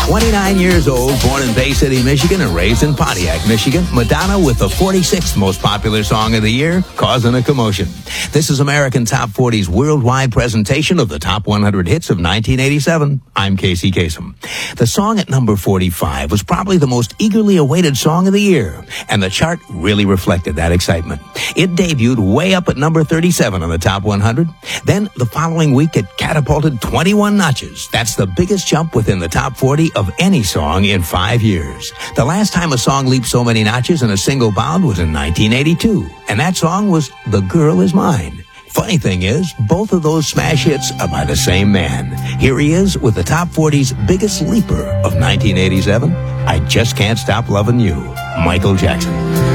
29 years old, born in Bay City, Michigan, and raised in Pontiac, Michigan, Madonna with the 46th most popular song of the year, causing a commotion. This is American Top 40's worldwide presentation of the top 100 hits of 1987. I'm Casey Kasem. The song at number 45 was probably the most eagerly awaited song of the year, and the chart really reflected that excitement. It debuted way up at number 37 on the top 100. Then, the following week, it catapulted 21 notches. That's the biggest jump within the top 40 of any song in 5 years. The last time a song leaped so many notches in a single bound was in 1982, and that song was The Girl Is Mine. Funny thing is, both of those smash hits are by the same man. Here he is with the top 40's biggest leaper of 1987, I Just Can't Stop Loving You, Michael Jackson.